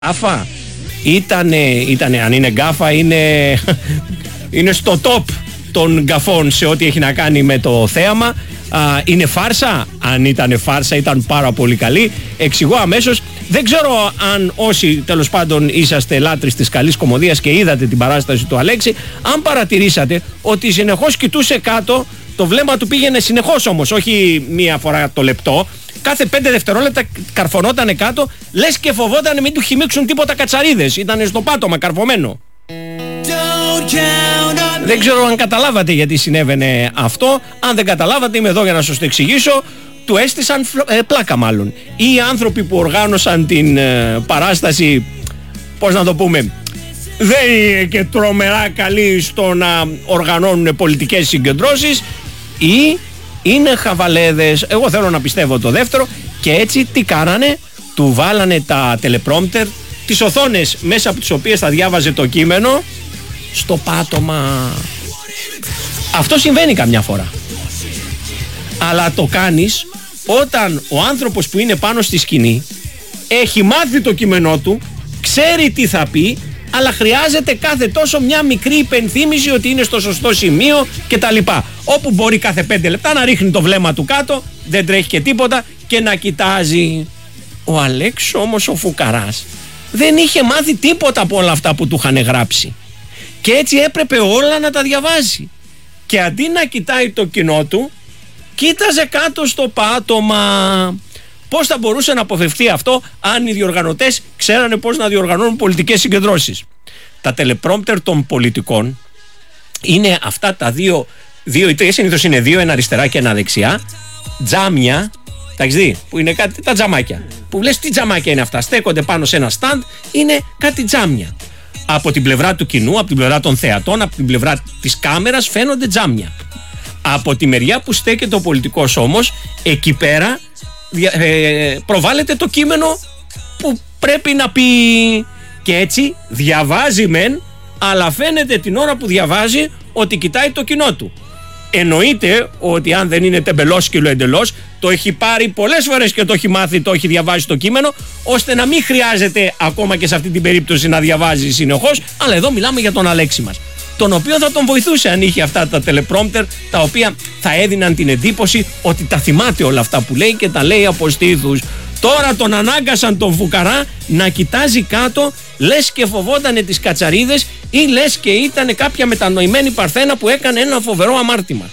γκάφα, ήτανε, αν είναι γκάφα, είναι στο top των γκαφών σε ό,τι έχει να κάνει με το θέαμα. Είναι φάρσα? Αν ήταν φάρσα, ήταν πάρα πολύ καλή. Εξηγώ αμέσως. Δεν ξέρω αν όσοι τέλος πάντων είσαστε λάτρεις της καλής κωμωδίας και είδατε την παράσταση του Αλέξη, αν παρατηρήσατε ότι συνεχώς κοιτούσε κάτω, το βλέμμα του πήγαινε συνεχώς όμως, όχι μία φορά το λεπτό. Κάθε 5 δευτερόλεπτα καρφωνότανε κάτω, λες και φοβόταν μην του χυμίξουν τίποτα κατσαρίδες. Ήτανε στο πάτωμα καρφωμένο. Δεν ξέρω αν καταλάβατε γιατί συνέβαινε αυτό. Αν δεν καταλάβατε, είμαι εδώ για να σας το εξηγήσω. Του έστησαν πλάκα μάλλον. Οι άνθρωποι που οργάνωσαν την παράσταση, πώς να το πούμε, δεν είναι και τρομερά καλοί στο να οργανώνουν πολιτικές συγκεντρώσεις ή είναι χαβαλέδες. Εγώ θέλω να πιστεύω το δεύτερο. Και έτσι τι κάνανε? Του βάλανε τα τελεπρόμπτερ, τις οθόνες μέσα από τις οποίες θα διάβαζε το κείμενο, στο πάτωμα. Αυτό συμβαίνει καμιά φορά. Αλλά το κάνεις όταν ο άνθρωπος που είναι πάνω στη σκηνή έχει μάθει το κείμενό του, ξέρει τι θα πει, αλλά χρειάζεται κάθε τόσο μια μικρή υπενθύμηση ότι είναι στο σωστό σημείο κτλ. Όπου μπορεί κάθε 5 λεπτά να ρίχνει το βλέμμα του κάτω, δεν τρέχει και τίποτα, και να κοιτάζει. Ο Αλέξ όμως, ο φουκαράς, δεν είχε μάθει τίποτα από όλα αυτά που του είχαν γράψει. Και έτσι έπρεπε όλα να τα διαβάζει. Και αντί να κοιτάει το κοινό του, κοίταζε κάτω στο πάτωμα. Πώς θα μπορούσε να αποφευθεί αυτό αν οι διοργανωτές ξέρανε πώς να διοργανώνουν πολιτικές συγκεντρώσεις? Τα τελεπρόμπτερ των πολιτικών είναι αυτά τα δύο ή τρία, συνήθως είναι δύο, ένα αριστερά και ένα δεξιά, τζάμια, τα έχεις δει, που είναι κάτι, τα τζαμάκια, που λες τι τζαμάκια είναι αυτά, στέκονται πάνω σε ένα στάντ, είναι κάτι τζάμια. Από την πλευρά του κοινού, από την πλευρά των θεατών, από την πλευρά της κάμερας φαίνονται τζάμια. Από τη μεριά που στέκεται ο πολιτικός όμως, εκεί πέρα προβάλλεται το κείμενο που πρέπει να πει. Και έτσι διαβάζει μεν, αλλά φαίνεται την ώρα που διαβάζει ότι κοιτάει το κοινό του. Εννοείται ότι αν δεν είναι τεμπελόσκυλο εντελώς, το έχει πάρει πολλές φορές και το έχει μάθει, το έχει διαβάσει το κείμενο, ώστε να μην χρειάζεται ακόμα και σε αυτή την περίπτωση να διαβάζει συνεχώς. Αλλά εδώ μιλάμε για τον Αλέξη μας, τον οποίο θα τον βοηθούσε αν είχε αυτά τα τελεπρόμπτερ, τα οποία θα έδιναν την εντύπωση ότι τα θυμάται όλα αυτά που λέει και τα λέει από στήθους. Τώρα τον ανάγκασαν τον φουκαρά να κοιτάζει κάτω, λες και φοβότανε τις κατσαρίδες ή λες και ήταν κάποια μετανοημένη παρθένα που έκανε ένα φοβερό αμάρτημα.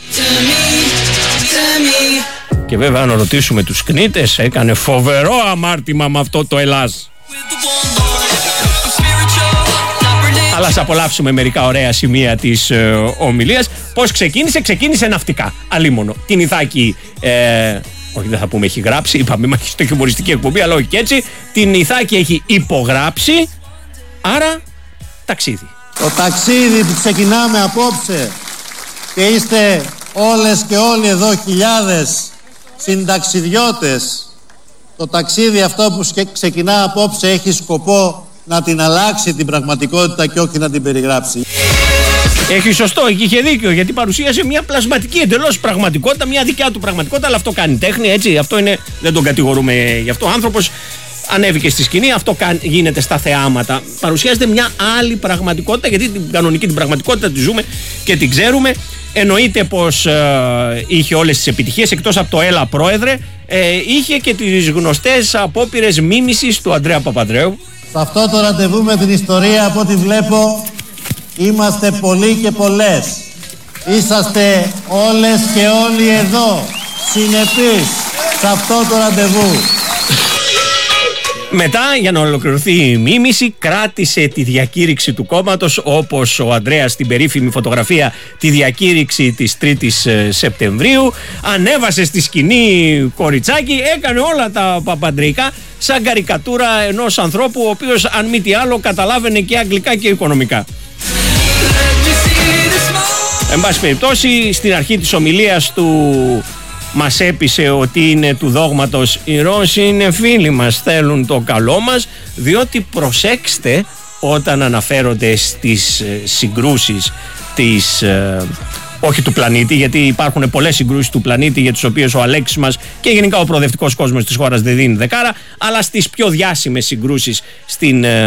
Και βέβαια αν ρωτήσουμε τους κνήτες, έκανε φοβερό αμάρτημα με αυτό το Ελλάς. Αλλά ας απολαύσουμε μερικά ωραία σημεία της ομιλίας. Πώς ξεκίνησε ναυτικά, αλίμονο. Την Ιθάκη, όχι δεν θα πούμε έχει γράψει, είπαμε είμαστε στο χιουμοριστική εκπομπή, αλλά όχι και έτσι. Την Ιθάκη έχει υπογράψει, άρα ταξίδι. Το ταξίδι που ξεκινάμε απόψε και είστε όλες και όλοι εδώ χιλιάδες συνταξιδιώτες, το ταξίδι αυτό που ξεκινά απόψε έχει σκοπό να την αλλάξει την πραγματικότητα και όχι να την περιγράψει. Έχει σωστό, είχε δίκιο, γιατί παρουσίασε μια πλασματική εντελώς πραγματικότητα, μια δικιά του πραγματικότητα, αλλά αυτό κάνει τέχνη, έτσι, αυτό είναι, δεν τον κατηγορούμε γι' αυτό. Ο άνθρωπος ανέβηκε στη σκηνή, αυτό γίνεται στα θεάματα. Παρουσιάζεται μια άλλη πραγματικότητα, γιατί την κανονική την πραγματικότητα τη ζούμε και την ξέρουμε. Εννοείται πως είχε όλες τις επιτυχίες, εκτός από το «Έλα Πρόεδρε», είχε και τις γνωστές απόπειρες μίμησης του Ανδρέα Παπανδρέου. Σε αυτό το ραντεβού με την ιστορία, από ό,τι βλέπω, είμαστε πολλοί και πολλές. Είσαστε όλες και όλοι εδώ, συνεπείς σε αυτό το ραντεβού. Μετά, για να ολοκληρωθεί η μίμηση, κράτησε τη διακήρυξη του κόμματος, όπως ο Ανδρέας στην περίφημη φωτογραφία, τη διακήρυξη της 3ης Σεπτεμβρίου. Ανέβασε στη σκηνή κοριτσάκι, έκανε όλα τα παπαντρικά, σαν καρικατούρα ενός ανθρώπου, ο οποίος αν μη τι άλλο καταλάβαινε και αγγλικά και οικονομικά. Εν πάση περιπτώσει, στην αρχή της ομιλίας του μας έπεισε ότι είναι του δόγματος οι Ρώσοι είναι φίλοι μας, θέλουν το καλό μας, διότι προσέξτε όταν αναφέρονται στις συγκρούσεις όχι του πλανήτη, γιατί υπάρχουν πολλές συγκρούσεις του πλανήτη για τις οποίες ο Αλέξης μας και γενικά ο προοδευτικός κόσμος της χώρας δεν δίνει δεκάρα, αλλά στις πιο διάσημες συγκρούσεις στην